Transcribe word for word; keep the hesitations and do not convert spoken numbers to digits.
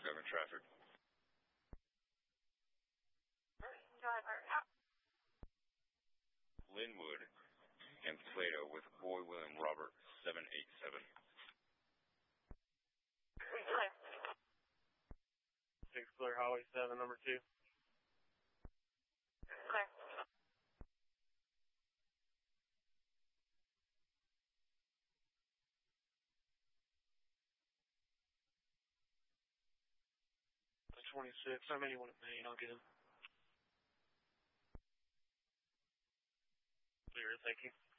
Government traffic. Driver out. Linwood and Plato with Boy William Robert seven eight seven. Clear. six Clear Highway seven, number two. Clear. twenty-six. How many you want it made? I'll get him. Clear, thank you.